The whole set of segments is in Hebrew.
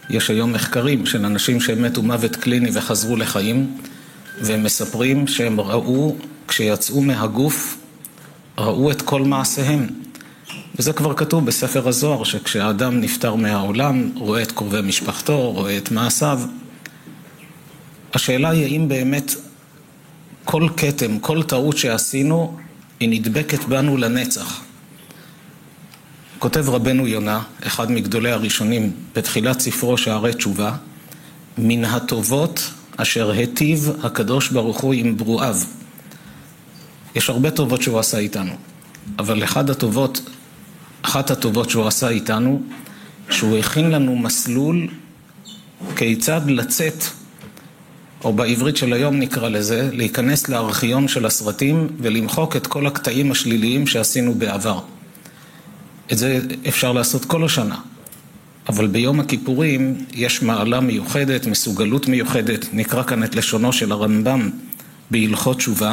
יש היום מחקרים של אנשים שהם מתו מוות קליני וחזרו לחיים, והם מספרים שהם ראו, כשיצאו מהגוף, ראו את כל מעשיהם. וזה כבר כתוב בספר הזוהר, שכשהאדם נפטר מהעולם, רואה את קרובי משפחתו, רואה את מעשיו. השאלה היא אם באמת כל כתם, כל טעות שעשינו, היא נדבקת בנו לנצח. כותב רבנו יונה, אחד מגדולי הראשונים, בתחילת ספרו שערי תשובה, מן הטובות אשר היטיב הקדוש ברוך הוא עם ברואיו. יש הרבה טובות שהוא עשה איתנו, אבל אחת הטובות שהוא עשה איתנו, שהוא הכין לנו מסלול כיצד לצאת, או בעברית של היום נקרא לזה, להיכנס לארכיון של הסרטים ולמחוק את כל הקטעים השליליים שעשינו בעבר. את זה אפשר לעשות כל השנה, אבל ביום הכיפורים יש מעלה מיוחדת, מסוגלות מיוחדת. נקרא כאן את לשונו של הרמב"ם בהלכות תשובה,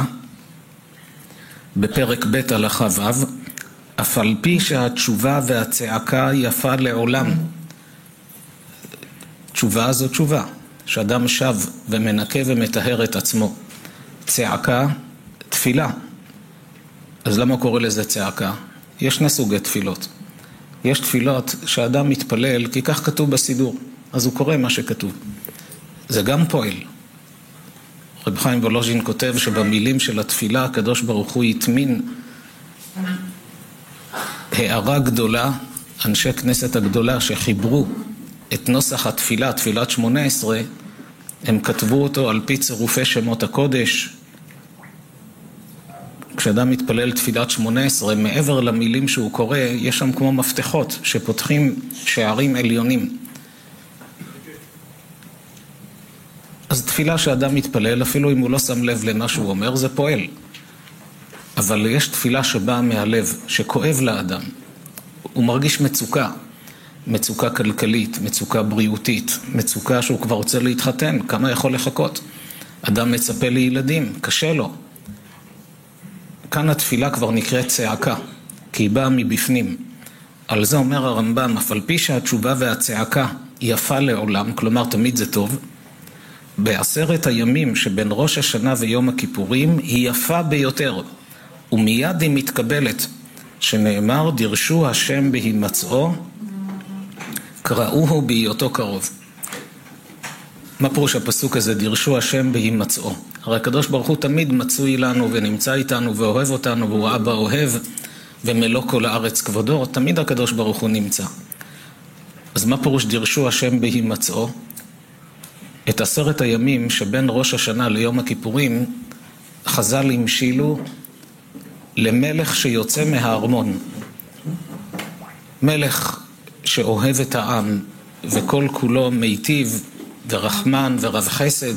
בפרק ב' הלכה ו', אף על פי שהתשובה והצעקה יפה לעולם. תשובה זו תשובה, שאדם שב ומנקה ומטהר את עצמו. צעקה, תפילה. אז למה קורא לזה צעקה? יש שני סוגי תפילות. יש תפילות שאדם מתפלל, כי כך כתוב בסידור, אז הוא קורא מה שכתוב. זה גם פועל. רב חיים וולוז'ין כותב שבמילים של התפילה הקדוש ברוך הוא יטמין הערה גדולה. אנשי כנסת הגדולה שחיברו את נוסח התפילה, תפילת 18, הם כתבו אותו על פי צירופי שמות הקודש. כשאדם מתפלל תפילת 18, מעבר למילים שהוא קורא, יש שם כמו מפתחות שפותחים שערים עליונים. אז תפילה שאדם מתפלל, אפילו אם הוא לא שם לב למה שהוא אומר, זה פועל. אבל יש תפילה שבאה מהלב, שכואב לאדם. הוא מרגיש מצוקה, מצוקה כלכלית, מצוקה בריאותית, מצוקה שהוא כבר רוצה להתחתן, כמה יכול לחכות? אדם מצפה לילדים, קשה לו. כאן התפילה כבר נקראת צעקה, כי היא באה מבפנים. על זה אומר הרמב"ם, אף על פי שהתשובה והצעקה יפה לעולם, כלומר תמיד זה טוב, בעשרת הימים שבין ראש השנה ויום הכיפורים היא יפה ביותר, ומיד היא מתקבלת, שנאמר דרשו השם בהימצאו, קראוהו בהיותו קרוב. מה פירוש הפסוק הזה, דרשו השם בהימצאו? הרי הקדוש ברוך הוא תמיד מצוי לנו ונמצא איתנו ואוהב אותנו, והוא אבא אוהב ומלוא כל הארץ כבודו, תמיד הקדוש ברוך הוא נמצא. אז מה פירוש דרשו השם בהימצאו? את 10 הימים שבין ראש השנה ליום הכיפורים, חז"ל המשילו למלך שיוצא מהארמון. מלך שאוהב את העם וכל כולו מיטיב ורחמן ורב חסד,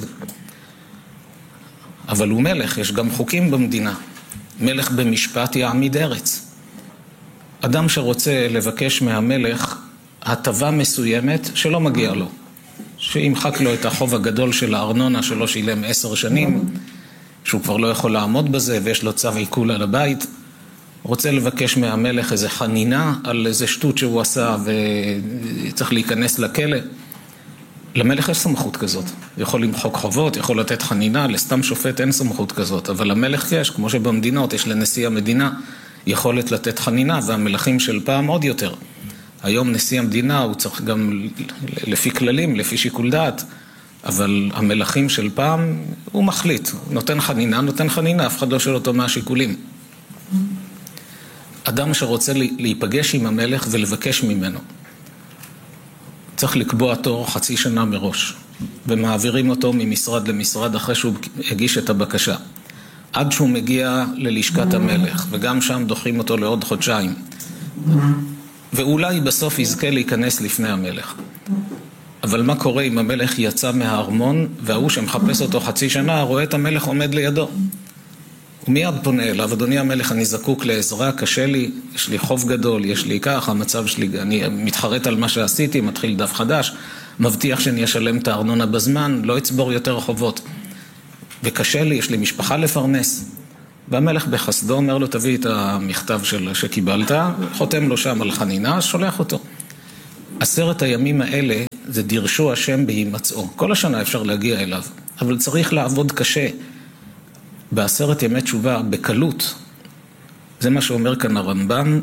אבל הוא מלך, יש גם חוקים במדינה. מלך במשפט יעמיד ארץ. אדם שרוצה לבקש מהמלך הטבה מסוימת שלא מגיע לו, שימחק לו את החוב הגדול של הארנונה שלא שילם 10 שנים, שהוא כבר לא יכול לעמוד בזה ויש לו צו עיקול על הבית, רוצה לבקש מהמלך איזה חנינה על איזה שטות שהוא עשה וצריך להיכנס לכלא. למלך יש סמכות כזאת, יכול למחוק חובות, יכול לתת חנינה, לסתם שופט אין סמכות כזאת, אבל למלך יש, כמו שבמדינות יש לנשיא המדינה יכולת לתת חנינה, והמלכים של פעם עוד יותר. היום נשיא המדינה הוא צריך גם לפי כללים, לפי שיקול דעת, אבל המלכים של פעם הוא מחליט, נותן חנינה, אף אחד לא שואל אותו מה השיקולים. אדם שרוצה להיפגש עם המלך ולבקש ממנו, צריך לקבוע תור 0.5 שנה מראש, ומעבירים אותו ממשרד למשרד אחרי שהוא הגיש את הבקשה, עד שהוא מגיע ללשכת המלך, וגם שם דוחים אותו לעוד 1 חודשיים, ואולי בסוף יזכה להיכנס לפני המלך. אבל מה קורה אם המלך יצא מהארמון, והוא שמחפש אותו 0.5 שנה, רואה את המלך עומד לידו? הוא מיד פונה אליו, אדוני המלך, אני זקוק לעזרה, קשה לי, יש לי חוב גדול, יש לי כך, המצב שלי, אני מתחרט על מה שעשיתי, מתחיל דף חדש, מבטיח שאני אשלם את הארנונה בזמן, לא אצבור יותר חובות. וקשה לי, יש לי משפחה לפרנס. והמלך בחסדו אומר לו, תביא את המכתב שקיבלת, חותם לו שם על חנינה, שולח אותו. 10 הימים האלה זה דרשו השם בהימצאו. כל השנה אפשר להגיע אליו, אבל צריך לעבוד קשה. בעשרת ימי תשובה, בקלות. זה מה שאומר כאן הרמב"ם.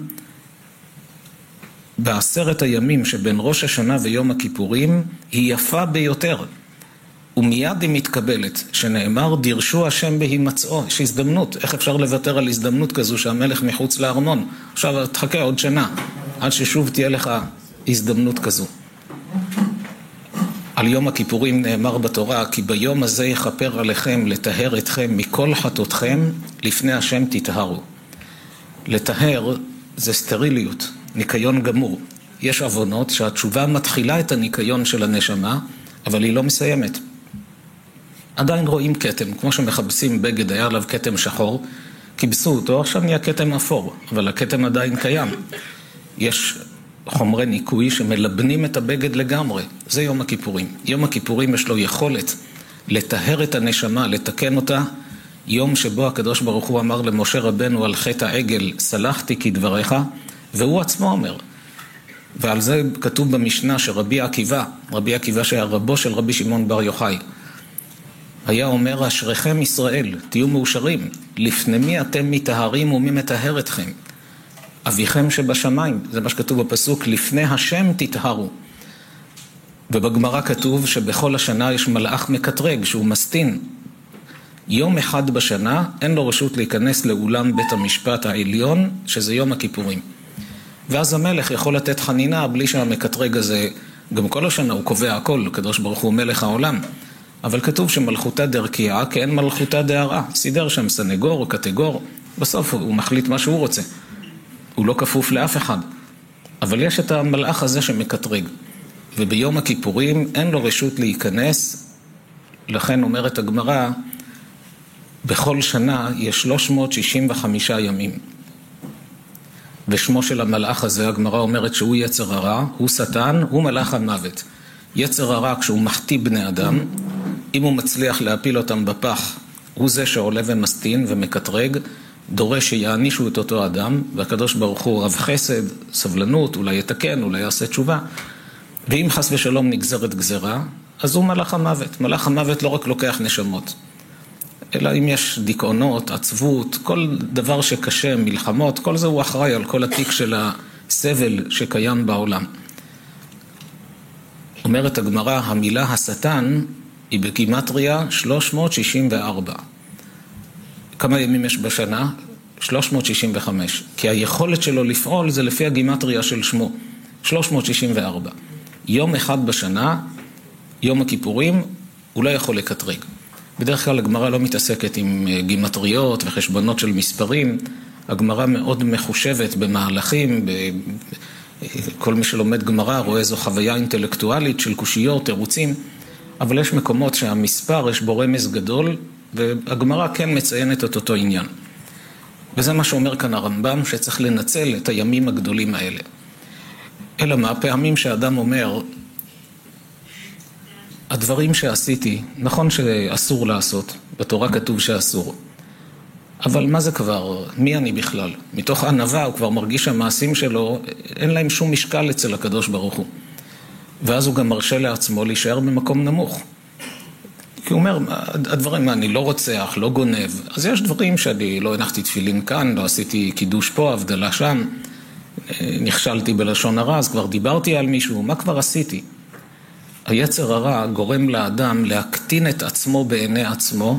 בעשרת הימים שבין ראש השנה ויום הכיפורים היא יפה ביותר. ומיד היא מתקבלת, שנאמר דרשו השם בהימצאו. יש הזדמנות. איך אפשר לוותר על הזדמנות כזו שהמלך מחוץ לארמון? עכשיו תחכה עוד שנה, עד ששוב תהיה לך הזדמנות כזו. על יום הכיפורים נאמר בתורה, כי ביום הזה יכפר עליכם לטהר אתכם מכל חטאותכם, לפני השם תטהרו. לטהר זה סטריליות, ניקיון גמור. יש עוונות שהתשובה מתחילה את הניקיון של הנשמה, אבל היא לא מסיימת. עדיין רואים כתם, כמו שמחפשים בגד, היה עליו כתם שחור, כיבסו אותו, עכשיו נהיה כתם אפור, אבל הכתם עדיין קיים. יש חומרי ניקוי שמלבנים את הבגד לגמרי. זה יום הכיפורים. יום הכיפורים יש לו יכולת לטהר את הנשמה, לתקן אותה. יום שבו הקדוש ברוך הוא אמר למשה רבנו על חטא העגל, סלחתי כדבריך, והוא עצמו אומר. ועל זה כתוב במשנה שרבי עקיבא שהיה רבו של רבי שמעון בר יוחאי, היה אומר, אשריכם ישראל, תהיו מאושרים, לפני מי אתם מטהרים ומי מטהר אתכם? אביכם שבשמיים, זה מה שכתוב בפסוק, לפני השם תטהרו. ובגמרא כתוב שבכל השנה יש מלאך מקטרג, שהוא מסטין. יום אחד בשנה אין לו רשות להיכנס לאולם בית המשפט העליון, שזה יום הכיפורים. ואז המלך יכול לתת חנינה בלי שהמקטרג הזה, גם כל השנה הוא קובע הכל, הקדוש ברוך הוא מלך העולם. אבל כתוב שמלכותה דרכיה, כי אין מלכותה דהרה. סידר שם סנגור או קטגור, בסוף הוא מחליט מה שהוא רוצה. הוא לא כפוף לאף אחד. אבל יש את המלאך הזה שמקטרג. וביום הכיפורים אין לו רשות להיכנס, לכן אומרת הגמרא, בכל שנה יש 365 ימים. ושמו של המלאך הזה, הגמרא אומרת שהוא יצר הרע, הוא שטן, הוא מלאך המוות. יצר הרע כשהוא מחטיא בני אדם, אם הוא מצליח להפיל אותם בפח, הוא זה שעולה ומסטין ומקטרג, דורש שיענישו את אותו אדם, והקדוש ברוך הוא רב חסד, סבלנות, אולי יתקן, אולי יעשה תשובה. ואם חס ושלום נגזרת גזרה, אז הוא מלאך המוות. מלאך המוות לא רק לוקח נשמות, אלא אם יש דיכאונות, עצבות, כל דבר שקשה, מלחמות, כל זה הוא אחראי על כל התיק של הסבל שקיים בעולם. אומרת הגמרא, המילה השטן היא בגימטריה 364. כמה ימים יש בשנה? 365. כי היכולת שלו לפעול זה לפי הגימטריה של שמו. 364. יום אחד בשנה, יום הכיפורים, הוא לא יכול לקטרג. בדרך כלל הגמרא לא מתעסקת עם גימטריות וחשבונות של מספרים. הגמרא מאוד מחושבת במהלכים, כל מי שלומד גמרא רואה זו חוויה אינטלקטואלית של קושיות, תירוצים, אבל יש מקומות שהמספר יש בו רמז גדול, והגמרא כן מציינת את אותו עניין. וזה מה שאומר כאן הרמב"ם, שצריך לנצל את הימים הגדולים האלה. אלא מה, פעמים שאדם אומר, הדברים שעשיתי, נכון שאסור לעשות, בתורה כתוב שאסור, אבל מה זה כבר? מי אני בכלל? מתוך ענווה הוא כבר מרגיש שהמעשים שלו, אין להם שום משקל אצל הקדוש ברוך הוא. ואז הוא גם מרשה לעצמו להישאר במקום נמוך. כי הוא אומר, הדברים, אני לא רוצח, לא גונב. אז יש דברים שאני לא הנחתי תפילין כאן, לא עשיתי קידוש פה, הבדלה שם, נכשלתי בלשון הרע, אז כבר דיברתי על מישהו, מה כבר עשיתי? היצר הרע גורם לאדם להקטין את עצמו בעיני עצמו,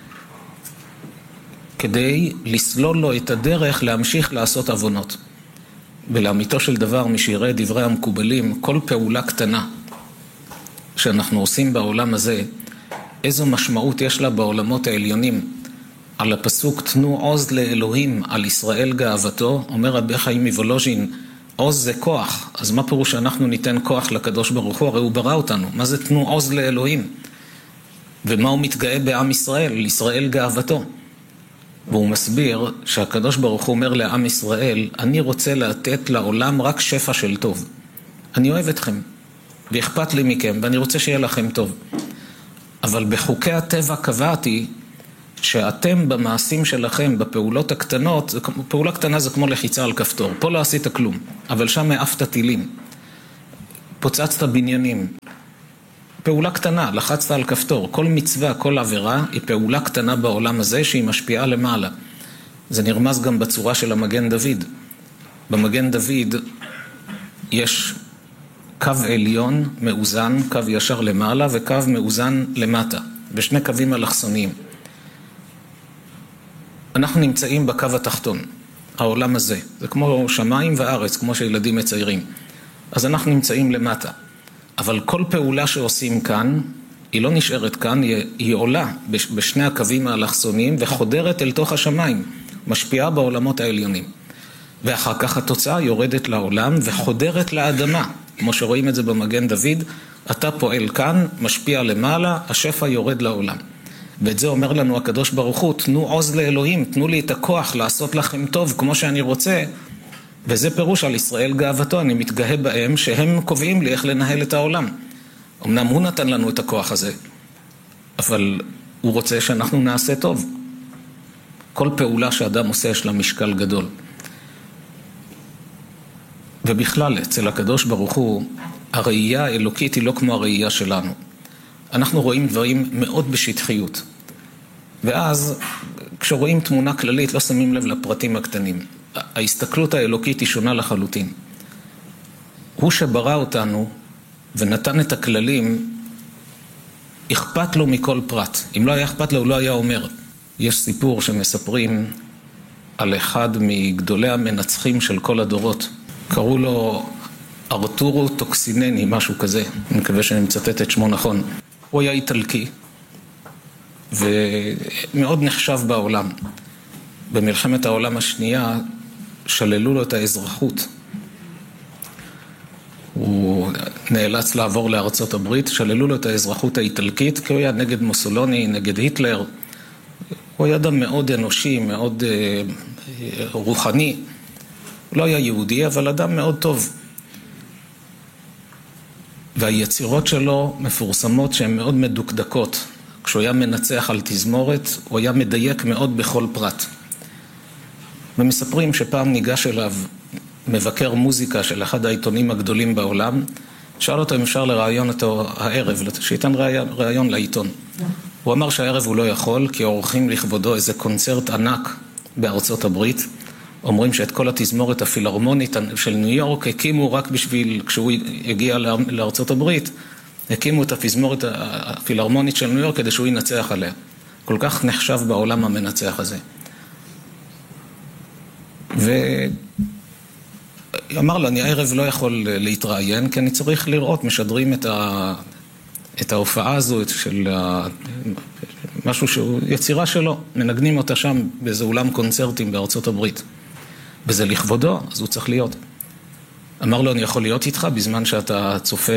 כדי לסלול לו את הדרך להמשיך לעשות עוונות. ולאמיתו של דבר, מי שיראה דברי המקובלים, כל פעולה קטנה שאנחנו עושים בעולם הזה, איזו משמעות יש לה בעולמות העליונים. על הפסוק, תנו עוז לאלוהים, על ישראל גאוותו, אומר רבי חיים מוולוז'ין, עוז זה כוח. אז מה פירוש שאנחנו ניתן כוח לקדוש ברוך הוא? הרי הוא ברא אותנו. מה זה תנו עוז לאלוהים? ומה הוא מתגאה בעם ישראל? לישראל גאוותו. והוא מסביר שהקדוש ברוך הוא אומר לעם ישראל, אני רוצה לתת לעולם רק שפע של טוב. אני אוהב אתכם, ואכפת לי מכם, ואני רוצה שיהיה לכם טוב. אבל בחוקי הטבע קבעתי שאתם במעשים שלכם, בפעולות הקטנות, פעולה קטנה זה כמו לחיצה על כפתור. פה לא עשית כלום, אבל שם העפת טילים, פוצצת בניינים, פעולה קטנה, לחצת על כפתור. כל מצווה, כל עבירה היא פעולה קטנה בעולם הזה שהיא משפיעה למעלה. זה נרמז גם בצורה של המגן דוד. במגן דוד יש קו עליון מאוזן, קו ישר למעלה וקו מאוזן למטה, ושני קווים אלכסוניים. אנחנו נמצאים בקו התחתון, העולם הזה. זה כמו שמיים וארץ, כמו שילדים מציירים. אז אנחנו נמצאים למטה. אבל כל פעולה שעושים כאן, היא לא נשארת כאן, היא עולה בשני הקווים האלכסוניים וחודרת אל תוך השמיים, משפיעה בעולמות העליונים. ואחר כך התוצאה יורדת לעולם וחודרת לאדמה. כמו שרואים את זה במגן דוד, אתה פועל כאן, משפיע למעלה, השפע יורד לעולם. ואת זה אומר לנו הקדוש ברוך הוא, תנו עוז לאלוהים, תנו לי את הכוח לעשות לכם טוב כמו שאני רוצה. וזה פירוש על ישראל גאוותו, אני מתגאה בהם שהם קובעים לי איך לנהל את העולם. אמנם הוא נתן לנו את הכוח הזה, אבל הוא רוצה שאנחנו נעשה טוב. כל פעולה שאדם עושה יש לה משקל גדול. ובכלל, אצל הקדוש ברוך הוא, הראייה האלוקית היא לא כמו הראייה שלנו. אנחנו רואים דברים מאוד בשטחיות. ואז, כשרואים תמונה כללית, לא שמים לב לפרטים הקטנים. ההסתכלות האלוקית היא שונה לחלוטין. הוא שברא אותנו ונתן את הכללים, אכפת לו מכל פרט. אם לא היה אכפת לו, הוא לא היה אומר. יש סיפור שמספרים על אחד מגדולי המנצחים של כל הדורות. קראו לו ארתורו טוקסינני, משהו כזה. אני מקווה שאני מצטט את שמו נכון. הוא היה איטלקי ומאוד נחשב בעולם. במלחמת העולם השנייה שללו לו את האזרחות. הוא נאלץ לעבור לארצות הברית, שללו לו את האזרחות האיטלקית, כי הוא היה נגד מוסולוני, נגד היטלר. הוא היה אדם מאוד אנושי, מאוד רוחני. הוא לא היה יהודי, אבל אדם מאוד טוב. והיצירות שלו מפורסמות שהן מאוד מדוקדקות. כשהוא היה מנצח על תזמורת, הוא היה מדייק מאוד בכל פרט. ומספרים שפעם ניגש אליו מבקר מוזיקה של אחד העיתונים הגדולים בעולם, שאל אותו אם אפשר לראיון אותו הערב, שייתן ראיון לעיתון. הוא אמר שהערב הוא לא יכול, כי עורכים לכבודו איזה קונצרט ענק בארצות הברית. אומרים שאת כל התזמורת הפילהרמונית של ניו יורק הקימו רק בשביל, כשהוא הגיע לארצות הברית, הקימו את התזמורת הפילהרמונית של ניו יורק כדי שהוא ינצח עליה. כל כך נחשב בעולם המנצח הזה. ואמר לו, אני הערב לא יכול להתראיין, כי אני צריך לראות, משדרים את ההופעה הזו של משהו שהוא יצירה שלו, מנגנים אותה שם באיזה אולם קונצרטים בארצות הברית. וזה לכבודו, אז הוא צריך להיות. אמר לו, אני יכול להיות איתך בזמן שאתה צופה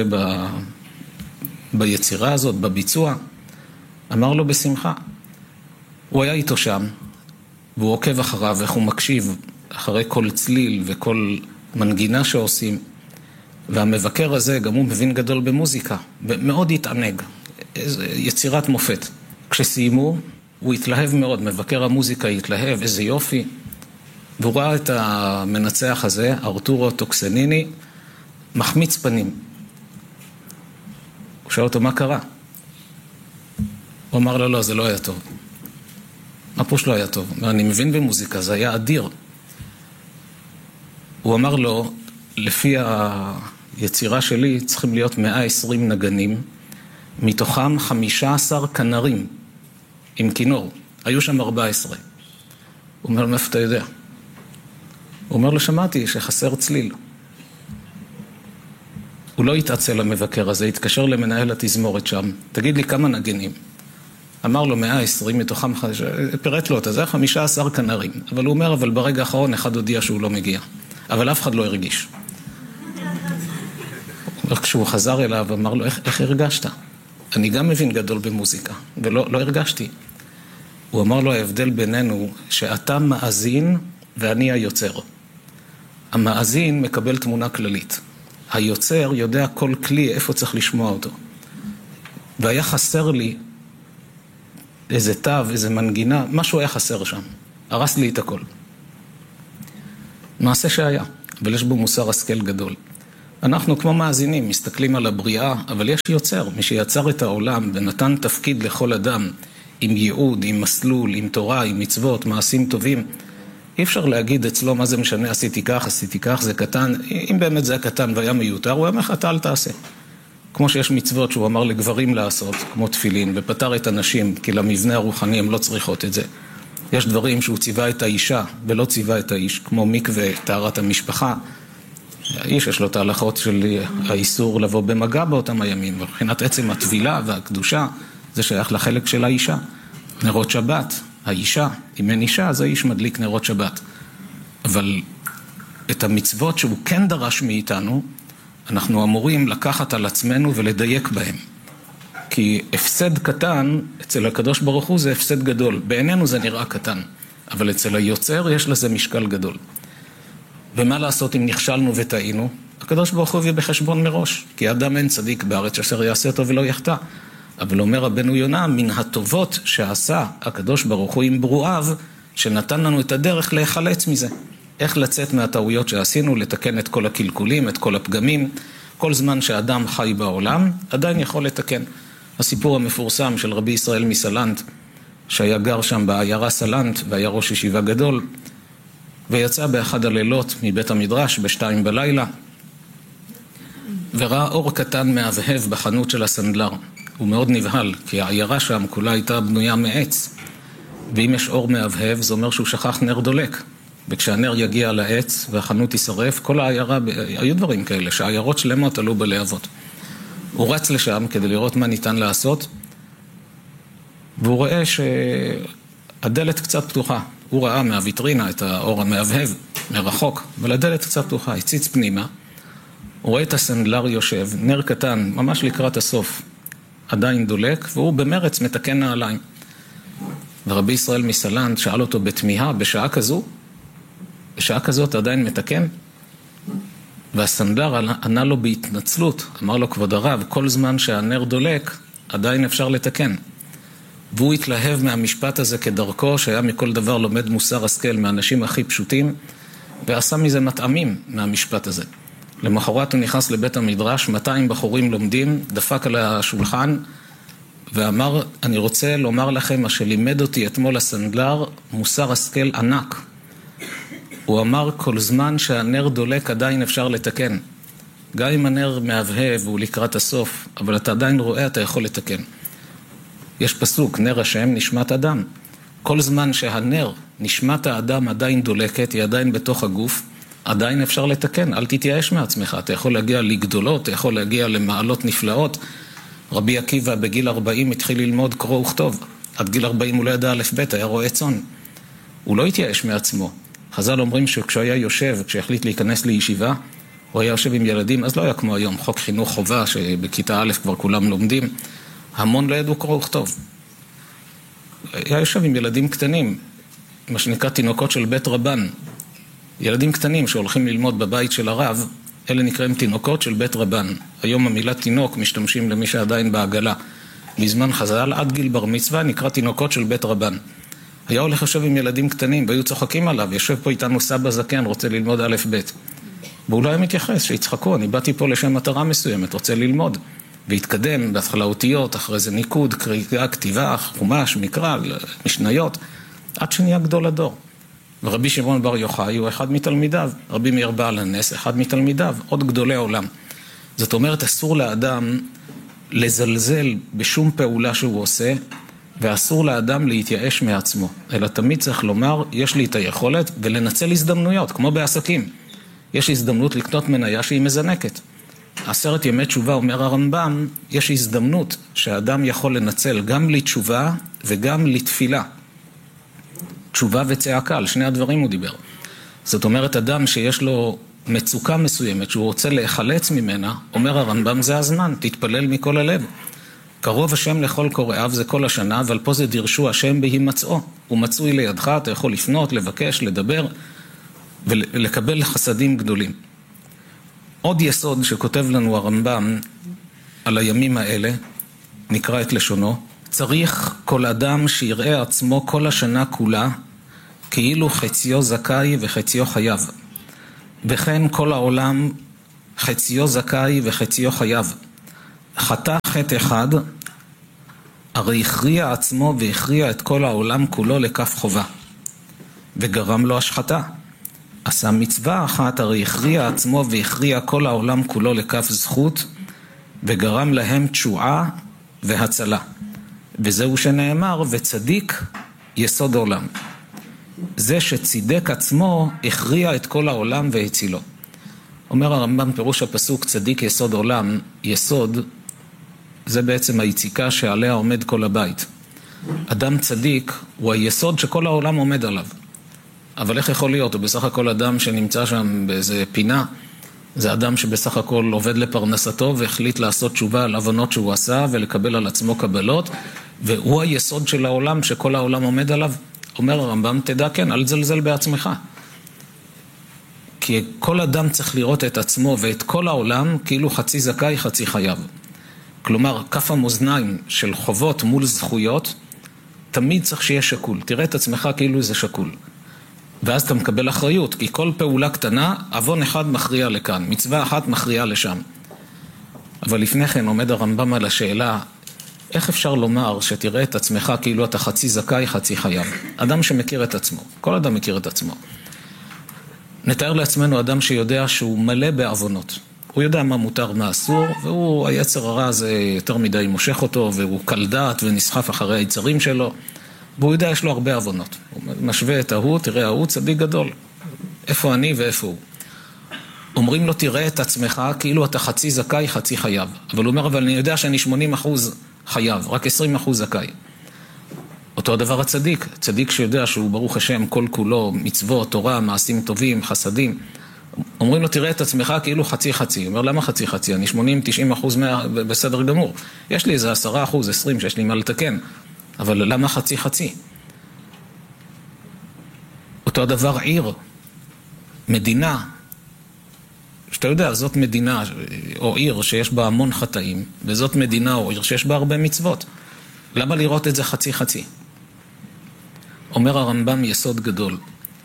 ביצירה הזאת, בביצוע? אמר לו, בשמחה. הוא היה איתו שם, והוא עוקב אחריו, איך הוא מקשיב אחרי כל צליל וכל מנגינה שעושים. והמבקר הזה, גם הוא מבין גדול במוזיקה, ומאוד התענג. יצירת מופת. כשסיימו, הוא התלהב מאוד, מבקר המוזיקה התלהב, איזה יופי. והוא ראה את המנצח הזה, ארתורו טוקסניני, מחמיץ פנים. הוא שאל אותו, מה קרה? הוא אמר לו, לא, זה לא היה טוב. מה פוש לא היה טוב? אני מבין במוזיקה, זה היה אדיר. הוא אמר לו, לפי היצירה שלי צריכים להיות 120 נגנים, מתוכם 15 כנרים עם כינור. היו שם 14. הוא אומר, מאיפה אתה יודע? הוא אומר לו, שמעתי שחסר צליל. הוא לא התעצל למבקר הזה, התקשר למנהל התזמורת שם. תגיד לי כמה נגנים. אמר לו 120, מתוכם פירט לו אותה, זה 15 כנרים. אבל הוא אומר, אבל ברגע האחרון אחד הודיע שהוא לא מגיע. אבל אף אחד לא הרגיש. כשהוא חזר אליו, אמר לו, איך הרגשת? אני גם מבין גדול במוזיקה, ולא הרגשתי. הוא אמר לו, ההבדל בינינו, שאתה מאזין ואני היוצר. המאזין מקבל תמונה כללית. היוצר יודע כל כלי איפה צריך לשמוע אותו. והיה חסר לי איזה תו, איזה מנגינה, משהו היה חסר שם. הרס לי את הכל. מעשה שהיה, אבל יש בו מוסר השכל גדול. אנחנו כמו מאזינים, מסתכלים על הבריאה, אבל יש יוצר, מי שיצר את העולם ונתן תפקיד לכל אדם, עם ייעוד, עם מסלול, עם תורה, עם מצוות, מעשים טובים. אי אפשר להגיד אצלו מה זה משנה, עשיתי כך, זה קטן. אם באמת זה קטן והיה מיותר, הוא אומר לך, אתה אל תעשה. כמו שיש מצוות שהוא אמר לגברים לעשות, כמו תפילין, ופטר את הנשים, כי למבנה הרוחני הם לא צריכות את זה. יש דברים שהוא ציווה את האישה ולא ציווה את האיש, כמו מקווה, טהרת המשפחה. האיש יש לו את ההלכות של האיסור לבוא במגע באותם הימים, מבחינת עצם הטבילה והקדושה, זה שייך לחלק של האישה. נרות שבת, האישה, אם אין אישה, אז האיש מדליק נרות שבת. אבל את המצוות שהוא כן דרש מאיתנו, אנחנו אמורים לקחת על עצמנו ולדייק בהם. כי הפסד קטן, אצל הקדוש ברוך הוא זה הפסד גדול. בעינינו זה נראה קטן, אבל אצל היוצר יש לזה משקל גדול. ומה לעשות אם נכשלנו וטעינו? הקדוש ברוך הוא הביא בחשבון מראש, כי אדם אין צדיק בארץ אשר יעשה טוב ולא יחטא. אבל אומר רבנו יונה, מן הטובות שעשה הקדוש ברוך הוא עם ברואיו, שנתן לנו את הדרך להיחלץ מזה. איך לצאת מהטעויות שעשינו, לתקן את כל הקלקולים, את כל הפגמים. כל זמן שאדם חי בעולם, עדיין יכול לתקן. הסיפור המפורסם של רבי ישראל מסלנט, שהיה גר שם בעיירה סלנט, והיה ראש ישיבה גדול, ויצא באחד הלילות מבית המדרש בשתיים בלילה, וראה אור קטן מהבהב בחנות של הסנדלר. הוא מאוד נבהל, כי העיירה שם כולה הייתה בנויה מעץ, ואם יש אור מהבהב, זה אומר שהוא שכח נר דולק. וכשהנר יגיע לעץ והחנות ישרף, כל העיירה, היו דברים כאלה, שהעיירות שלמות עלו בלהבות. הוא רץ לשם כדי לראות מה ניתן לעשות, והוא רואה שהדלת קצת פתוחה. הוא ראה מהוויטרינה את האור המהבהב מרחוק, אבל הדלת קצת פתוחה, הציץ פנימה. הוא רואה את הסנדלר יושב, נר קטן, ממש לקראת הסוף, עדיין דולק, והוא במרץ מתקן נעליים. ורבי ישראל מסלנט שאל אותו בתמיהה, בשעה כזאת עדיין מתקן? והסנדלר ענה לו בהתנצלות, אמר לו כבוד הרב, כל זמן שהנר דולק, עדיין אפשר לתקן. והוא התלהב מהמשפט הזה כדרכו, שהיה מכל דבר לומד מוסר השכל מהאנשים הכי פשוטים, ועשה מזה מטעמים מהמשפט הזה. למחרת הוא נכנס לבית המדרש, 200 בחורים לומדים, דפק על השולחן, ואמר, אני רוצה לומר לכם מה שלימד אותי אתמול הסנדלר, מוסר השכל ענק. הוא אמר, כל זמן שהנר דולק עדיין אפשר לתקן. גם אם הנר מהבהב והוא לקראת הסוף, אבל אתה עדיין רואה, אתה יכול לתקן. יש פסוק, נר השם נשמת אדם. כל זמן שהנר, נשמת האדם עדיין דולקת, היא עדיין בתוך הגוף, עדיין אפשר לתקן, אל תתייאש מעצמך. אתה יכול להגיע לגדולות, אתה יכול להגיע למעלות נפלאות. רבי עקיבא בגיל 40 התחיל ללמוד קרוא וכתוב. עד גיל 40 הוא לא ידע א' ב', היה רואה צאן. הוא לא התייאש מעצמו. חז"ל אומרים שכשהוא היה יושב, כשהחליט להיכנס לישיבה, הוא היה יושב עם ילדים, אז לא היה כמו היום, חוק חינוך חובה, שבכיתה א' כבר כולם לומדים, המון לא ידעו קרוא וכתוב. היה יושב עם ילדים קטנים, מה שנקרא תינוקות של בית רבן. ילדים קטנים שהולכים ללמוד בבית של הרב, אלה נקראים תינוקות של בית רבן. היום המילה תינוק משתמשים למי שעדיין בעגלה. בזמן חז"ל עד גיל בר מצווה נקרא תינוקות של בית רבן. היה הולך יושב עם ילדים קטנים, והיו צוחקים עליו, יושב פה איתנו סבא זקן, רוצה ללמוד א' ב'. והוא לא היה מתייחס, שיצחקו, אני באתי פה לשם מטרה מסוימת, רוצה ללמוד. והתקדם, בהתחלה אותיות, אחרי זה ניקוד, קריאה, כתיבה, חומש, מקרא, משניות, עד שנהיה גדול הדור. ורבי שמעון בר יוחאי הוא אחד מתלמידיו, רבי מאיר בעל הנס, אחד מתלמידיו, עוד גדולי העולם. זאת אומרת, אסור לאדם לזלזל בשום פעולה שהוא עושה, ואסור לאדם להתייאש מעצמו, אלא תמיד צריך לומר, יש לי את היכולת ולנצל הזדמנויות, כמו בעסקים. יש הזדמנות לקנות מניה שהיא מזנקת. 10 ימי תשובה, אומר הרמב"ם, יש הזדמנות שהאדם יכול לנצל גם לתשובה וגם לתפילה. תשובה וצעקה, על שני הדברים הוא דיבר. זאת אומרת, אדם שיש לו מצוקה מסוימת, שהוא רוצה להיחלץ ממנה, אומר הרמב"ם, זה הזמן, תתפלל מכל הלב. קרוב השם לכל קוראיו זה כל השנה, אבל פה זה דרשו השם בהימצאו. הוא מצוי לידך, אתה יכול לפנות, לבקש, לדבר ולקבל חסדים גדולים. עוד יסוד שכותב לנו הרמב"ם על הימים האלה, נקרא את לשונו, צריך כל אדם שיראה עצמו כל השנה כולה, כאילו חציו זכאי וחציו חייב. וכן כל העולם חציו זכאי וחציו חייב. חטא חטא אחד, הרי הכריע עצמו והכריע את כל העולם כולו לכף חובה, וגרם לו השחתה. עשה מצווה אחת, הרי הכריע עצמו והכריע כל העולם כולו לכף זכות, וגרם להם תשועה והצלה. וזהו שנאמר, וצדיק יסוד עולם. זה שצידק עצמו הכריע את כל העולם והצילו. אומר הרמב"ם פירוש הפסוק צדיק יסוד עולם, יסוד זה בעצם היציקה שעליה עומד כל הבית. אדם צדיק הוא היסוד שכל העולם עומד עליו. אבל איך יכול להיות? הוא בסך הכל אדם שנמצא שם באיזה פינה, זה אדם שבסך הכל עובד לפרנסתו והחליט לעשות תשובה על עוונות שהוא עשה ולקבל על עצמו קבלות, והוא היסוד של העולם שכל העולם עומד עליו. אומר הרמב"ם, תדע כן, אל תזלזל בעצמך. כי כל אדם צריך לראות את עצמו ואת כל העולם כאילו חצי זכאי, חצי חייב. כלומר, כף המאזניים של חובות מול זכויות, תמיד צריך שיהיה שקול. תראה את עצמך כאילו זה שקול. ואז אתה מקבל אחריות, כי כל פעולה קטנה, עוון אחד מכריע לכאן, מצווה אחת מכריעה לשם. אבל לפני כן עומד הרמב"ם על השאלה, איך אפשר לומר שתראה את עצמך כאילו אתה חצי זכאי, חצי חייב? אדם שמכיר את עצמו, כל אדם מכיר את עצמו. נתאר לעצמנו אדם שיודע שהוא מלא בעוונות. הוא יודע מה מותר, מה אסור, והוא, היצר הרע הזה יותר מדי מושך אותו, והוא קל דעת ונסחף אחרי היצרים שלו, והוא יודע יש לו הרבה עוונות. הוא משווה את ההוא, תראה ההוא צדיק גדול. איפה אני ואיפה הוא? אומרים לו תראה את עצמך כאילו אתה חצי זכאי, חצי חייב. אבל הוא אומר, אבל אני יודע שאני 80% חייב, רק 20% זכאי. אותו הדבר הצדיק, צדיק שיודע שהוא ברוך השם כל כולו, מצוות, תורה, מעשים טובים, חסדים. אומרים לו תראה את עצמך כאילו חצי חצי. הוא אומר למה חצי חצי? אני 80-90% בסדר גמור. יש לי איזה 10%, 20 שיש לי מה לתקן. אבל למה חצי חצי? אותו הדבר עיר, מדינה. שאתה יודע, זאת מדינה או עיר שיש בה המון חטאים, וזאת מדינה או עיר שיש בה הרבה מצוות. למה לראות את זה חצי חצי? אומר הרמב"ם יסוד גדול.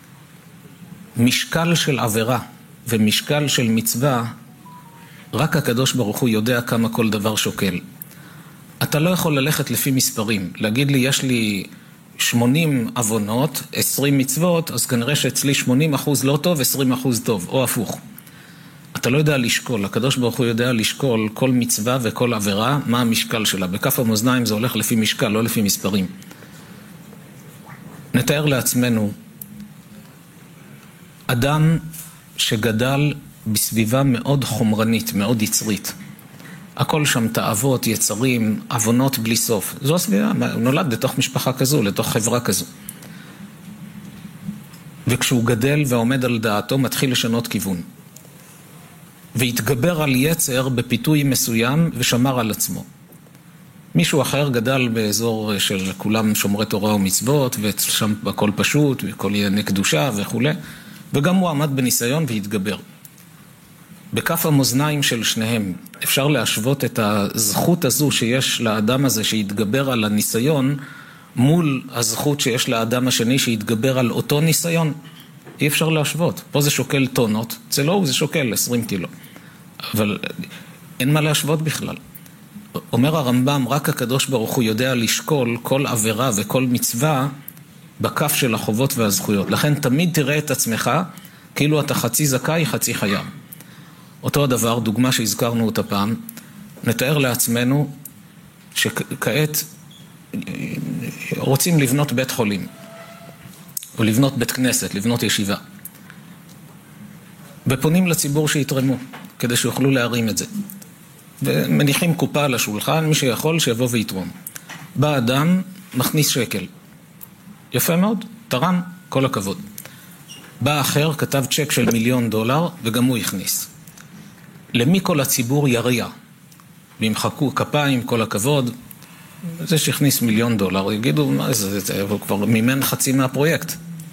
משקל של עבירה ומשקל של מצווה, רק הקדוש ברוך הוא יודע כמה כל דבר שוקל. אתה לא יכול ללכת לפי מספרים. להגיד לי, יש לי 80 עוונות, 20 מצוות, אז כנראה שאצלי 80% לא טוב, 20% טוב, או הפוך. אתה לא יודע לשקול, הקדוש ברוך הוא יודע לשקול כל מצווה וכל עבירה, מה המשקל שלה. בכף המאזניים זה הולך לפי משקל, לא לפי מספרים. נתאר לעצמנו, אדם שגדל בסביבה מאוד חומרנית, מאוד יצרית. הכל שם תאוות, יצרים, עוונות בלי סוף. זו הסביבה, הוא נולד לתוך משפחה כזו, לתוך חברה כזו. וכשהוא גדל ועומד על דעתו, מתחיל לשנות כיוון. והתגבר על יצר בפיתוי מסוים ושמר על עצמו. מישהו אחר גדל באזור של כולם שומרי תורה ומצוות, ושם הכל פשוט, וכל ענייני קדושה וכו'. וגם הוא עמד בניסיון והתגבר. בכף המאזניים של שניהם אפשר להשוות את הזכות הזו שיש לאדם הזה שהתגבר על הניסיון, מול הזכות שיש לאדם השני שהתגבר על אותו ניסיון. אי אפשר להשוות. פה זה שוקל טונות, אצלו זה שוקל 20 קילו. אבל אין מה להשוות בכלל. אומר הרמב"ם, רק הקדוש ברוך הוא יודע לשקול כל עבירה וכל מצווה בכף של החובות והזכויות. לכן תמיד תראה את עצמך כאילו אתה חצי זכאי, חצי חייב. אותו הדבר, דוגמה שהזכרנו אותה פעם, נתאר לעצמנו שכעת רוצים לבנות בית חולים, או לבנות בית כנסת, לבנות ישיבה. ופונים לציבור שיתרמו, כדי שיוכלו להרים את זה. ומניחים קופה על השולחן, מי שיכול שיבוא ויתרום. בא אדם, מכניס שקל. יפה מאוד, תרם, כל הכבוד. בא אחר, כתב צ'ק של $1,000,000, וגם הוא הכניס. למי כל הציבור יריע? וימחקו כפיים, כל הכבוד. זה שהכניס $1,000,000, יגידו, מה זה, הוא כבר מימן חצי מהפרויקט.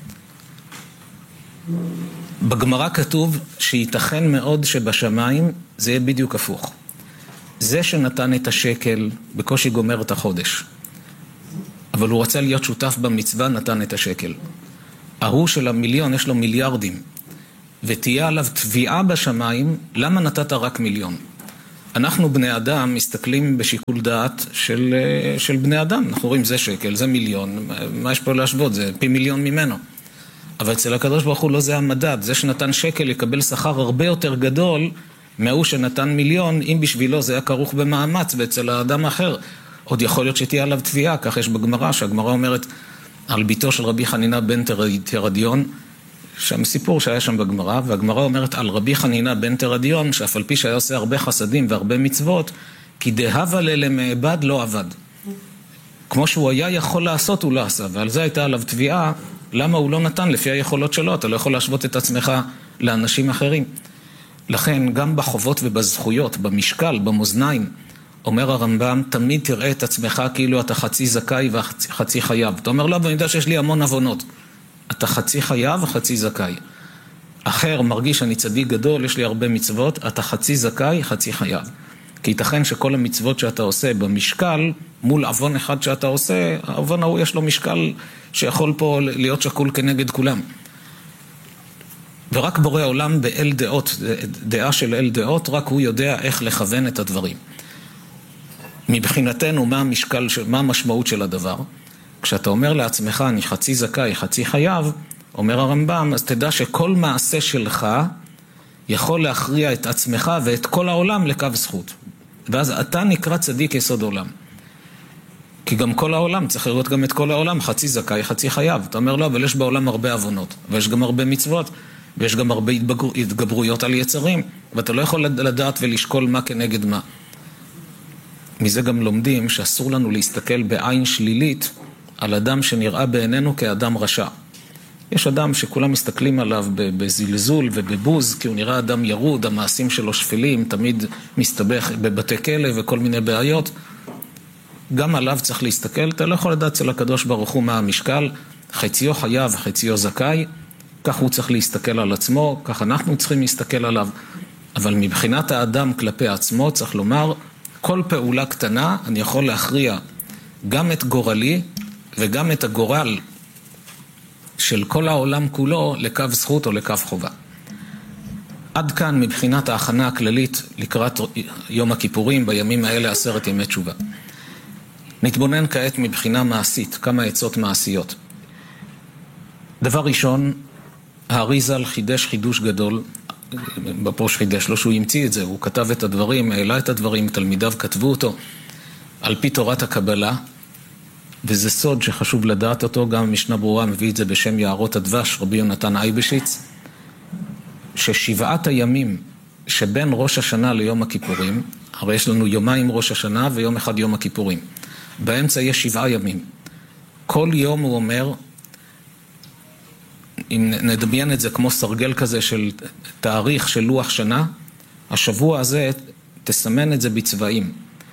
בגמרא כתוב שייתכן מאוד שבשמיים זה יהיה בדיוק הפוך. זה שנתן את השקל בקושי גומר את החודש. אבל הוא רצה להיות שותף במצווה, נתן את השקל. ההוא של $1,000,000 יש לו מיליארדים. ותהיה עליו תביעה בשמיים, למה נתת רק 1,000,000? אנחנו בני אדם מסתכלים בשיקול דעת של בני אדם. אנחנו רואים זה שקל, זה 1,000,000, מה יש פה להשוות? זה פי 1,000,000 ממנו. אבל אצל הקדוש ברוך הוא לא זה המדד. זה שנתן שקל יקבל שכר הרבה יותר גדול מהוא שנתן 1,000,000, אם בשבילו זה היה כרוך במאמץ, ואצל האדם האחר עוד יכול להיות שתהיה עליו תביעה. כך יש בגמרא, שהגמרא אומרת על ביתו של רבי חנינה בן תרדיון, שם סיפור שהיה שם בגמרא, והגמרא אומרת על רבי חנינה בן תרדיון, שאף על פי שהיה עושה הרבה חסדים והרבה מצוות, כי דהבה למעבד לא עבד. כמו שהוא היה יכול לעשות, הוא לא עשה, ועל זה הייתה עליו תביעה, למה הוא לא נתן לפי היכולות שלו? אתה לא יכול להשוות את עצמך לאנשים אחרים. לכן גם בחובות ובזכויות, במשקל, במאזניים, אומר הרמב"ם, תמיד תראה את עצמך כאילו אתה חצי זכאי וחצי חייב. אתה אומר, לא, אבל אני יודע שיש לי המון עוונות. אתה חצי חייב וחצי זכאי. אחר מרגיש אני צדיק גדול, יש לי הרבה מצוות, אתה חצי זכאי, חצי חייב. כי ייתכן שכל המצוות שאתה עושה במשקל, מול עוון אחד שאתה עושה, העוון ההוא יש לו משקל שיכול פה להיות שקול כנגד כולם. ורק בורא עולם באל דעות, דעה של אל דעות, רק הוא יודע איך לכוון את הדברים. מבחינתנו, מה המשמעות של הדבר? כשאתה אומר לעצמך, אני חצי זכאי, חצי חייב, אומר הרמב"ם, אז תדע שכל מעשה שלך יכול להכריע את עצמך ואת כל העולם לקו זכות. ואז אתה נקרא צדיק יסוד עולם. כי גם כל העולם, צריך לראות גם את כל העולם, חצי זכאי, חצי חייב. אתה אומר, לא, אבל יש בעולם הרבה עוונות, ויש גם הרבה מצוות, ויש גם הרבה התגברויות על יצרים, ואתה לא יכול לדעת ולשקול מה כנגד מה. מזה גם לומדים שאסור לנו להסתכל בעין שלילית על אדם שנראה בעינינו כאדם רשע. יש אדם שכולם מסתכלים עליו בזלזול ובבוז, כי הוא נראה אדם ירוד, המעשים שלו שפלים, תמיד מסתבך בבתי כלא וכל מיני בעיות. גם עליו צריך להסתכל, אתה לא יכול לדעת אצל הקדוש ברוך הוא מה המשקל, חציו חייב וחציו זכאי, כך הוא צריך להסתכל על עצמו, כך אנחנו צריכים להסתכל עליו. אבל מבחינת האדם כלפי עצמו צריך לומר, כל פעולה קטנה אני יכול להכריע גם את גורלי וגם את הגורל של כל העולם כולו לקו זכות או לקו חובה. עד כאן מבחינת ההכנה הכללית לקראת יום הכיפורים, בימים האלה 10 ימי תשובה. נתבונן כעת מבחינה מעשית, כמה עצות מעשיות. דבר ראשון, האריז"ל חידש חידוש גדול, בפרוש חידש לו שהוא ימציא את זה, הוא כתב את הדברים, העלה את הדברים, תלמידיו כתבו אותו, על פי תורת הקבלה, וזה סוד שחשוב לדעת אותו, גם משנה ברורה מביא את זה בשם יערות הדבש, רבי יונתן אייבשיץ, ששבעת הימים שבין ראש השנה ליום הכיפורים, הרי יש לנו יומיים ראש השנה ויום אחד יום הכיפורים, באמצע יש 7 ימים. כל יום הוא אומר, אם נדמיין את זה כמו סרגל כזה של תאריך של לוח שנה, השבוע הזה תסמן את זה בצבעים.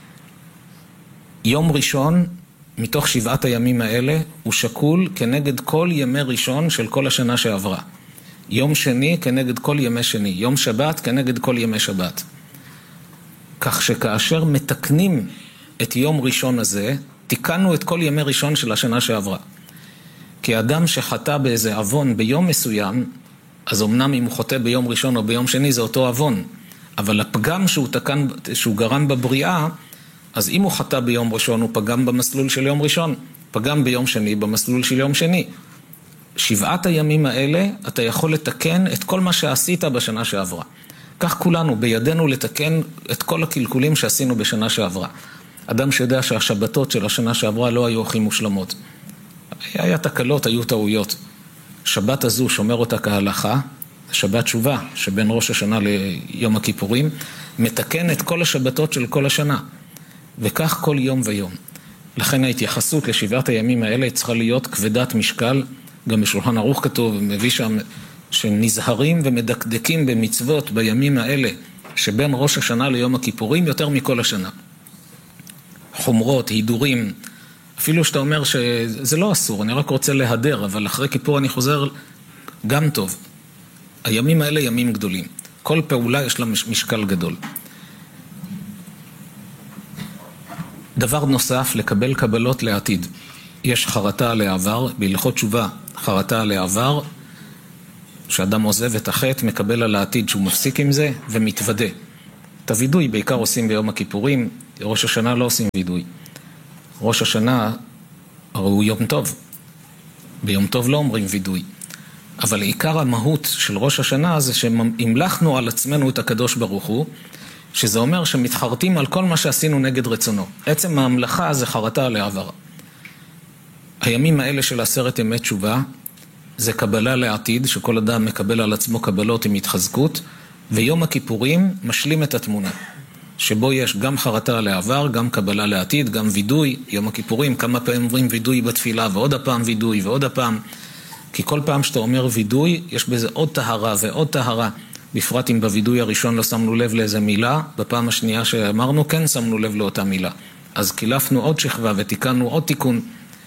יום ראשון מתוך 7 הימים האלה הוא שקול כנגד כל ימי ראשון של כל השנה שעברה. יום שני כנגד כל ימי שני, יום שבת כנגד כל ימי שבת. כך שכאשר מתקנים את יום ראשון הזה, תיקנו את כל ימי ראשון של השנה שעברה. כי אדם שחטא באיזה עוון ביום מסוים, אז אמנם אם הוא חוטא ביום ראשון או ביום שני זה אותו עוון, אבל הפגם שהוא גרם בבריאה, אז אם הוא חטא ביום ראשון הוא פגם במסלול של יום ראשון, פגם ביום שני במסלול של יום שני. 7 הימים האלה אתה יכול לתקן את כל מה שעשית בשנה שעברה. כך כולנו בידינו לתקן את כל הקלקולים שעשינו בשנה שעברה. אדם שיודע שהשבתות של השנה שעברה לא היו הכי מושלמות. היה תקלות, היו טעויות. שבת הזו שומר אותה כהלכה, שבת תשובה שבין ראש השנה ליום הכיפורים, מתקן את כל השבתות של כל השנה. וכך כל יום ויום. לכן ההתייחסות ל7 הימים האלה צריכה להיות כבדת משקל, גם בשולחן ערוך כתוב, מביא שם שנזהרים ומדקדקים במצוות בימים האלה, שבין ראש השנה ליום הכיפורים יותר מכל השנה. חומרות, הידורים, אפילו שאתה אומר שזה לא אסור, אני רק רוצה להדר, אבל אחרי כיפור אני חוזר גם טוב. הימים האלה ימים גדולים. כל פעולה יש לה משקל גדול. דבר נוסף, לקבל קבלות לעתיד. יש חרטה לעבר, בהלכות תשובה, חרטה לעבר, שאדם עוזב את החטא, מקבל על העתיד שהוא מפסיק עם זה ומתוודה. את הוידוי בעיקר עושים ביום הכיפורים, ראש השנה לא עושים וידוי. ראש השנה הוא יום טוב. ביום טוב לא אומרים וידוי. אבל עיקר המהות של ראש השנה זה שהמלכנו על עצמנו את הקדוש ברוך הוא, שזה אומר שמתחרטים על כל מה שעשינו נגד רצונו. עצם ההמלכה זה חרטה על העבר. הימים האלה של 10 ימי תשובה, זה קבלה לעתיד, שכל אדם מקבל על עצמו קבלות עם התחזקות, ויום הכיפורים משלים את התמונה, שבו יש גם חרטה על העבר, גם קבלה לעתיד, גם וידוי. יום הכיפורים, כמה פעמים אומרים וידוי בתפילה, ועוד הפעם וידוי, ועוד הפעם, כי כל פעם שאתה אומר וידוי, יש בזה עוד טהרה ועוד טהרה, בפרט אם בוידוי הראשון לא שמנו לב לאיזה מילה, בפעם השנייה שאמרנו כן שמנו לב לאותה מילה. אז קילפנו עוד שכבה ותיקנו עוד תיקון.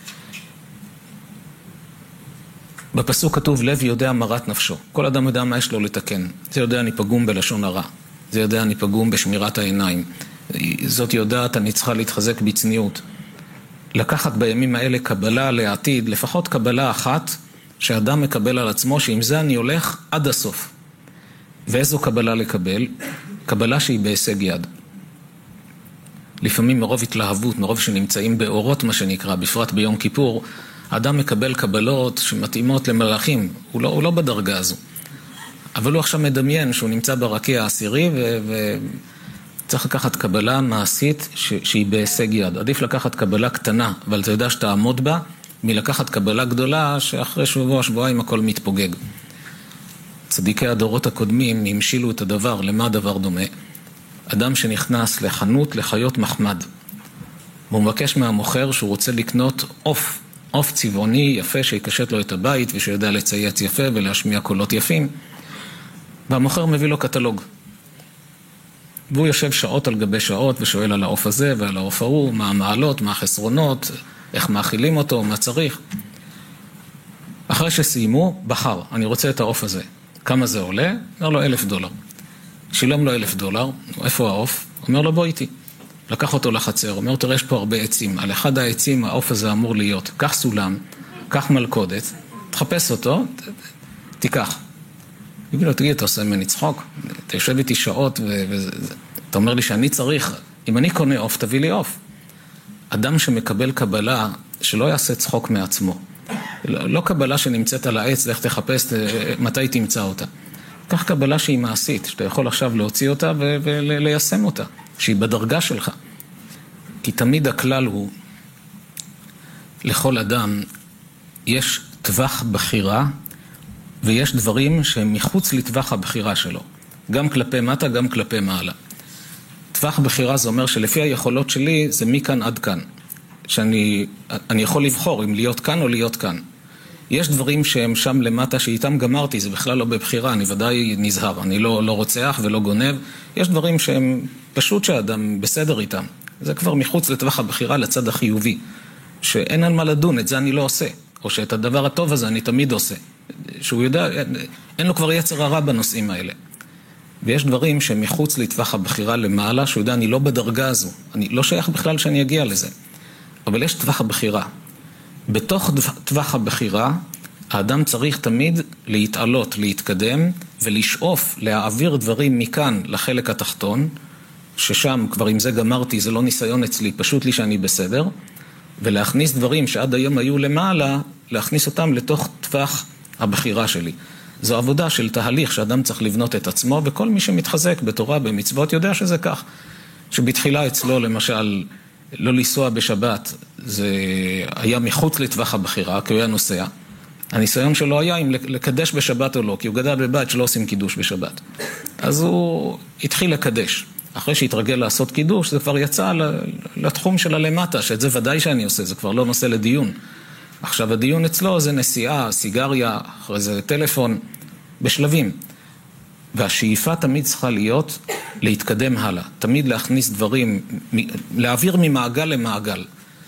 בפסוק כתוב לב יודע מרת נפשו. כל אדם יודע מה יש לו לתקן. זה יודע אני פגום בלשון הרע. זה יודע אני פגום בשמירת העיניים. זאת יודעת אני צריכה להתחזק בצניעות. לקחת בימים האלה קבלה לעתיד, לפחות קבלה אחת, שאדם מקבל על עצמו שעם זה אני הולך עד הסוף. ואיזו קבלה לקבל? קבלה שהיא בהישג יד. לפעמים מרוב התלהבות, מרוב שנמצאים באורות מה שנקרא, בפרט ביום כיפור, האדם מקבל קבלות שמתאימות למלאכים, הוא לא בדרגה הזו. אבל הוא עכשיו מדמיין שהוא נמצא ברקיע העשירי וצריך לקחת קבלה מעשית שהיא בהישג יד. עדיף לקחת קבלה קטנה, אבל אתה יודע שתעמוד בה, מלקחת קבלה גדולה שאחרי שבוע, שבועיים הכל מתפוגג. צדיקי הדורות הקודמים המשילו את הדבר, למה הדבר דומה? אדם שנכנס לחנות לחיות מחמד, והוא מבקש מהמוכר שהוא רוצה לקנות עוף צבעוני יפה שיקשט לו את הבית ושיודע לצייץ יפה ולהשמיע קולות יפים, והמוכר מביא לו קטלוג. והוא יושב שעות על גבי שעות ושואל על העוף הזה ועל העוף ההוא, מה המעלות, מה החסרונות, איך מאכילים אותו, מה צריך. אחרי שסיימו, בחר, אני רוצה את העוף הזה. כמה זה עולה? אומר לו $1,000. שילם לו $1,000, איפה העוף? אומר לו בוא איתי. לקח אותו לחצר, אומר תראה יש פה הרבה עצים, על אחד העצים העוף הזה אמור להיות, קח סולם, קח מלכודת, תחפש אותו, תיקח. יגיד לו תגיד אתה עושה ממני צחוק, אתה יושב איתי שעות ואתה אומר לי שאני צריך, אם אני קונה עוף תביא לי עוף. אדם שמקבל קבלה שלא יעשה צחוק מעצמו, לא קבלה שנמצאת על העץ, לך תחפש מתי תמצא אותה. כך קבלה שהיא מעשית, שאתה יכול עכשיו להוציא אותה וליישם אותה, שהיא בדרגה שלך. כי תמיד הכלל הוא, לכל אדם יש טווח בחירה, ויש דברים שהם מחוץ לטווח הבחירה שלו. גם כלפי מטה, גם כלפי מעלה. טווח בחירה זה אומר שלפי היכולות שלי זה מכאן עד כאן. שאני יכול לבחור אם להיות כאן או להיות כאן. יש דברים שהם שם למטה שאיתם גמרתי, זה בכלל לא בבחירה, אני ודאי נזהר, אני לא רוצח ולא גונב. יש דברים שהם פשוט שהאדם בסדר איתם. זה כבר מחוץ לטווח הבחירה לצד החיובי. שאין על מה לדון, את זה אני לא עושה. או שאת הדבר הטוב הזה אני תמיד עושה. שהוא יודע, אין לו כבר יצר הרע בנושאים האלה. ויש דברים שהם מחוץ לטווח הבחירה למעלה, שהוא יודע, אני לא בדרגה הזו. אני לא שייך בכלל שאני אגיע לזה. אבל יש טווח הבחירה. בתוך טווח הבחירה, האדם צריך תמיד להתעלות, להתקדם, ולשאוף להעביר דברים מכאן לחלק התחתון, ששם כבר עם זה גמרתי, זה לא ניסיון אצלי, פשוט לי שאני בסדר, ולהכניס דברים שעד היום היו למעלה, להכניס אותם לתוך טווח הבחירה שלי. זו עבודה של תהליך שאדם צריך לבנות את עצמו, וכל מי שמתחזק בתורה, במצוות, יודע שזה כך. שבתחילה אצלו, למשל, לא לנסוע בשבת, זה היה מחוץ לטווח הבחירה, כי הוא היה נוסע. הניסיון שלו היה אם לקדש בשבת או לא, כי הוא גדל בבית שלא עושים קידוש בשבת. אז הוא התחיל לקדש. אחרי שהתרגל לעשות קידוש, זה כבר יצא לתחום של הלמטה, שאת זה ודאי שאני עושה, זה כבר לא נושא לדיון. עכשיו הדיון אצלו זה נסיעה, סיגריה, אחרי זה טלפון, בשלבים. והשאיפה תמיד צריכה להיות להתקדם הלאה, תמיד להכניס דברים, להעביר ממעגל למעגל.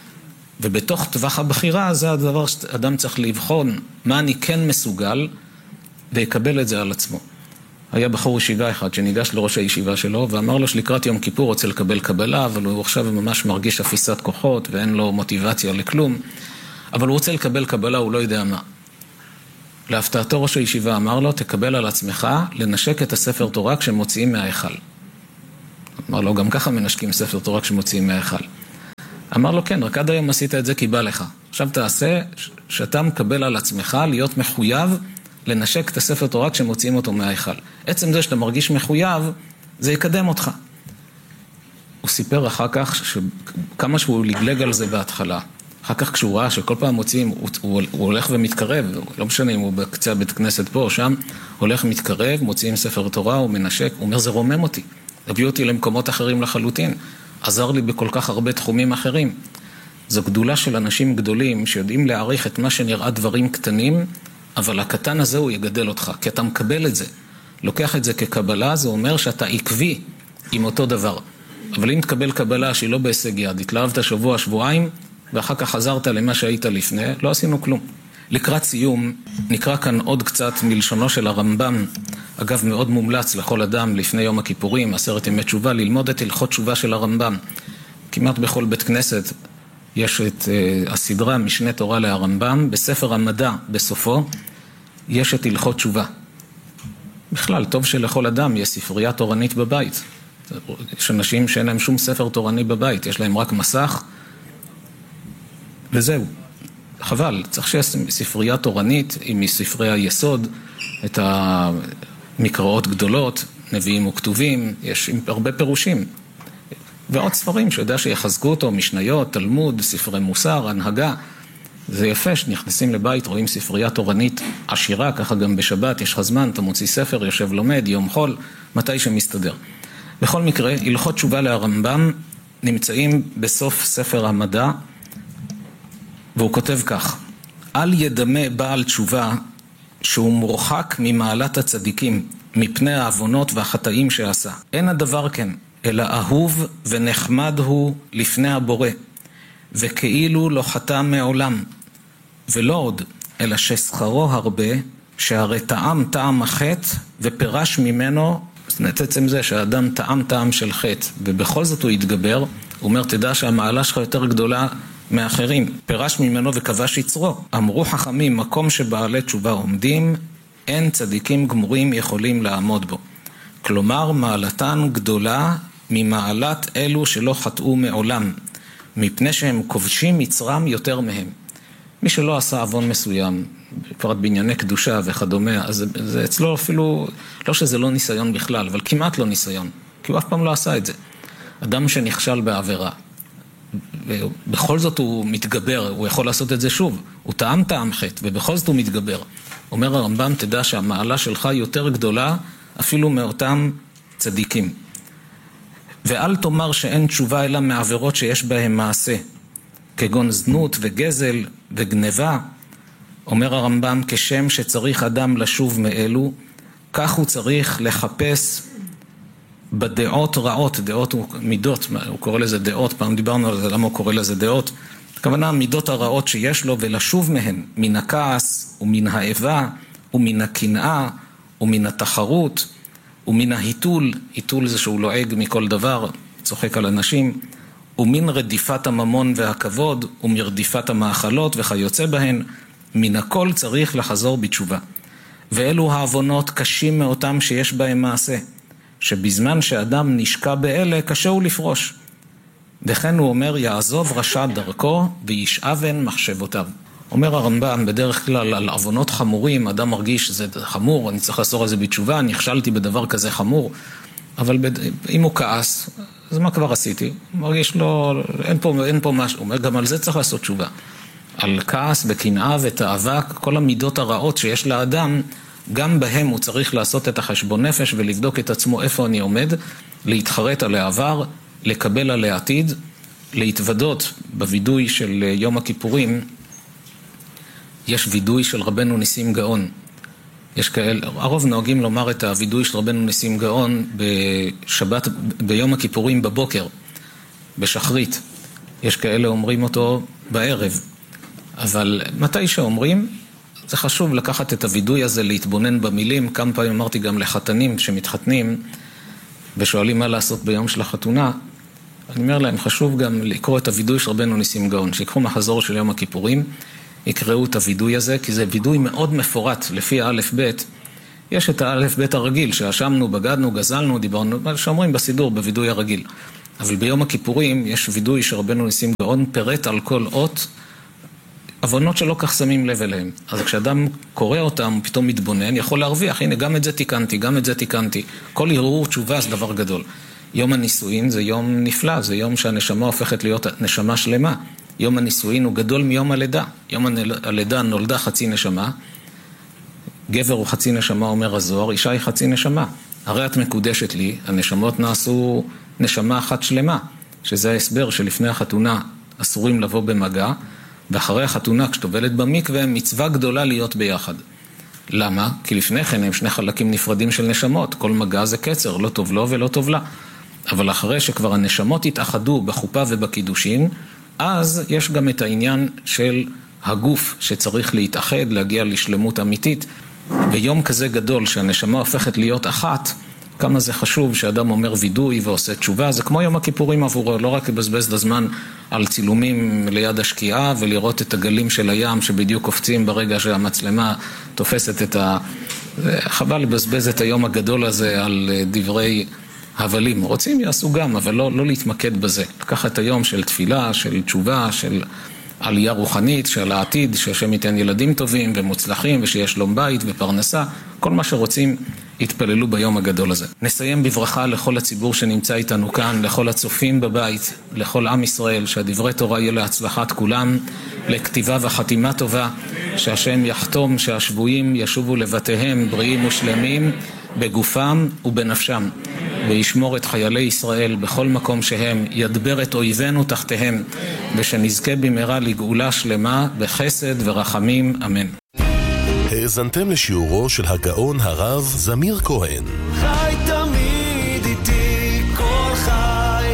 ובתוך טווח הבחירה זה הדבר שאדם צריך לבחון מה אני כן מסוגל ויקבל את זה על עצמו. היה בחור ישיבה אחד שניגש לראש הישיבה שלו ואמר לו שלקראת יום כיפור רוצה לקבל קבלה, אבל הוא עכשיו ממש מרגיש אפיסת כוחות ואין לו מוטיבציה לכלום, אבל הוא רוצה לקבל קבלה, הוא לא יודע מה. להפתעתו ראש הישיבה אמר לו, תקבל על עצמך לנשק את הספר תורה כשמוציאים מההיכל. אמר לו, גם ככה מנשקים ספר תורה כשמוציאים מההיכל. אמר לו, כן, רק עד היום עשית את זה כי בא לך. עכשיו תעשה שאתה מקבל על עצמך להיות מחויב לנשק את הספר תורה כשמוציאים אותו מההיכל. עצם זה שאתה מרגיש מחויב, זה יקדם אותך. הוא סיפר אחר כך כמה שהוא לגלג על זה בהתחלה. אחר כך כשהוא ראה שכל פעם מוציאים, הוא הולך ומתקרב, לא משנה אם הוא בקצה בית כנסת פה או שם, הולך ומתקרב, מוציאים ספר תורה, הוא מנשק, הוא אומר, זה רומם אותי, הביא אותי למקומות אחרים לחלוטין, עזר לי בכל כך הרבה תחומים אחרים. זו גדולה של אנשים גדולים שיודעים להעריך את מה שנראה דברים קטנים, אבל הקטן הזה הוא יגדל אותך, כי אתה מקבל את זה. לוקח את זה כקבלה, זה אומר שאתה עקבי עם אותו דבר. אבל אם תקבל קבלה שהיא לא בהישג יד, התלהבת שבוע, שבועיים, ואחר כך חזרת למה שהיית לפני, לא עשינו כלום. לקראת סיום, נקרא כאן עוד קצת מלשונו של הרמב"ם, אגב מאוד מומלץ לכל אדם לפני יום הכיפורים, 10 ימי תשובה, ללמוד את הלכות תשובה של הרמב"ם. כמעט בכל בית כנסת יש את הסדרה משנה תורה להרמב"ם, בספר המדע בסופו יש את הלכות תשובה. בכלל, טוב שלכל אדם יש ספרייה תורנית בבית. יש אנשים שאין להם שום ספר תורני בבית, יש להם רק מסך, וזהו. חבל, צריך שיש ספרייה תורנית עם מספרי היסוד, את המקראות גדולות, נביאים וכתובים, יש הרבה פירושים. ועוד ספרים שיודע שיחזקו אותו, משניות, תלמוד, ספרי מוסר, הנהגה. זה יפה שנכנסים לבית, רואים ספרייה תורנית עשירה, ככה גם בשבת, יש לך זמן, אתה מוציא ספר, יושב לומד, יום חול, מתי שמסתדר. בכל מקרה, הלכות תשובה להרמב"ם נמצאים בסוף ספר המדע, והוא כותב כך, אל ידמה בעל תשובה שהוא מורחק ממעלת הצדיקים, מפני העוונות והחטאים שעשה. אין הדבר כן, אלא אהוב ונחמד הוא לפני הבורא, וכאילו לא חטא מעולם, ולא עוד, אלא ששכרו הרבה, שהרי טעם החטא ופרש ממנו, עצם זה שהאדם טעם של חטא, ובכל זאת הוא יתגבר, הוא אומר, תדע שהמעלה שלך יותר גדולה מאחרים, פרש ממנו וכבש יצרו. אמרו חכמים, מקום שבעלי תשובה עומדים, אין צדיקים גמורים יכולים לעמוד בו. כלומר, מעלתן גדולה ממעלת אלו שלא חטאו מעולם, מפני שהם כובשים יצרם יותר מהם. מי שלא עשה עוון מסוים, בפרט בענייני קדושה וכדומה, אז זה אצלו אפילו, לא שזה לא ניסיון בכלל, אבל כמעט לא ניסיון, כי הוא אף פעם לא עשה את זה. אדם שנכשל בעבירה, ובכל זאת הוא מתגבר, הוא יכול לעשות את זה שוב, הוא טעם חטא, ובכל זאת הוא מתגבר. אומר הרמב"ם, תדע שהמעלה שלך יותר גדולה, אפילו מאותם צדיקים. ואל תאמר שאין תשובה אלא מעבירות שיש בהם מעשה, כגון זנות וגזל וגנבה. אומר הרמב"ם, כשם שצריך אדם לשוב מאלו, כך הוא צריך לחפש בדעות רעות, דעות הוא מידות, הוא קורא לזה דעות, פעם דיברנו על זה, למה הוא קורא לזה דעות? הכוונה, המידות הרעות שיש לו ולשוב מהן, מן הכעס ומן האיבה ומן הקנאה ומן התחרות ומן ההיתול, היתול זה שהוא לועג מכל דבר, צוחק על אנשים, ומן רדיפת הממון והכבוד ומרדיפת המאכלות וכיוצא בהן, מן הכל צריך לחזור בתשובה. ואלו העוונות קשים מאותם שיש בהם מעשה, שבזמן שאדם נשקע באלה קשה הוא לפרוש. וכן הוא אומר, יעזוב רשע דרכו וישאבן מחשבותיו. אומר הרמב"ם, בדרך כלל על עוונות חמורים, אדם מרגיש שזה חמור, אני צריך לעשות את זה בתשובה, נכשלתי בדבר כזה חמור, אבל אם הוא כעס, אז מה כבר עשיתי? הוא מרגיש לו, אין פה משהו, הוא אומר, גם על זה צריך לעשות תשובה. על כעס וקנאה ותאווה, כל המידות הרעות שיש לאדם, גם בהם הוא צריך לעשות את החשבון נפש ולבדוק את עצמו איפה אני עומד, להתחרט על העבר, לקבל על העתיד, להתוודות בוידוי של יום הכיפורים. יש וידוי של רבנו ניסים גאון. יש כאלה, הרוב נוהגים לומר את הוידוי של רבנו ניסים גאון בשבת, ביום הכיפורים בבוקר, בשחרית. יש כאלה אומרים אותו בערב. אבל מתי שאומרים, זה חשוב לקחת את הוידוי הזה, להתבונן במילים. כמה פעמים אמרתי גם לחתנים שמתחתנים ושואלים מה לעשות ביום של החתונה. אני אומר להם, חשוב גם לקרוא את הוידוי של רבנו ניסים גאון, שיקחו מחזור של יום הכיפורים, יקראו את הוידוי הזה, כי זה וידוי מאוד מפורט לפי האלף בית. יש את האלף בית הרגיל, שהאשמנו, בגדנו, גזלנו, דיברנו, שאומרים בסידור, בוידוי הרגיל. אבל ביום הכיפורים יש וידוי שרבנו ניסים גאון פירט על כל אות, עוונות שלא כך שמים לב אליהם. אז כשאדם קורא אותם, הוא פתאום מתבונן, יכול להרוויח, הנה גם את זה תיקנתי, גם את זה תיקנתי. כל הרהור תשובה זה דבר גדול. יום הנישואין זה יום נפלא, זה יום שהנשמה הופכת להיות נשמה שלמה. יום הנישואין הוא גדול מיום הלידה. יום הלידה נולדה חצי נשמה, גבר הוא חצי נשמה, אומר הזוהר, אישה היא חצי נשמה. הרי את מקודשת לי, הנשמות נעשו נשמה אחת שלמה, שזה ההסבר שלפני החתונה אסורים לבוא במגע, ואחרי החתונה כשטובלת במקווה מצווה גדולה להיות ביחד. למה? כי לפני כן הם שני חלקים נפרדים של נשמות, כל מגע זה קצר, לא טוב לו ולא טוב לה. אבל אחרי שכבר הנשמות התאחדו בחופה ובקידושין, אז יש גם את העניין של הגוף שצריך להתאחד, להגיע לשלמות אמיתית. ביום כזה גדול שהנשמה הופכת להיות אחת, כמה זה חשוב שאדם אומר וידוי ועושה תשובה, זה כמו יום הכיפורים עבורו, לא רק לבזבז את הזמן על צילומים ליד השקיעה ולראות את הגלים של הים שבדיוק קופצים ברגע שהמצלמה תופסת את חבל לבזבז את היום הגדול הזה על דברי הבלים. רוצים יעשו גם, אבל לא להתמקד בזה. לקחת היום של תפילה, של תשובה, של עלייה רוחנית, של העתיד, שהשם ייתן ילדים טובים ומוצלחים ושיש שלום בית ופרנסה, כל מה שרוצים יתפללו ביום הגדול הזה. נסיים בברכה לכל הציבור שנמצא איתנו כאן, לכל הצופים בבית, לכל עם ישראל, שהדברי תורה יהיה להצלחת כולם, לכתיבה וחתימה טובה, שהשם יחתום שהשבויים ישובו לבתיהם בריאים ושלמים בגופם ובנפשם, וישמור את חיילי ישראל בכל מקום שהם, ידבר את אויבינו תחתיהם, ושנזכה במהרה לגאולה שלמה בחסד ורחמים, אמן. האזנתם לשיעורו של הגאון הרב זמיר כהן. חי תמיד איתי כל חי.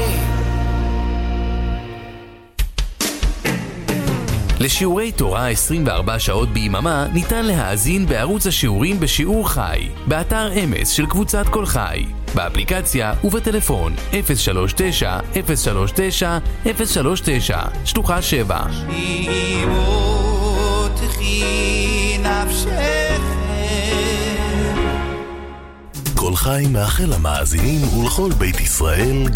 לשיעורי תורה 24 שעות ביממה ניתן להאזין בערוץ השיעורים בשיעור חי, באתר אמס של קבוצת כל חי, באפליקציה ובטלפון 039-039-039, שלוחה 7. כל חי מאחל למאזינים ולכל בית ישראל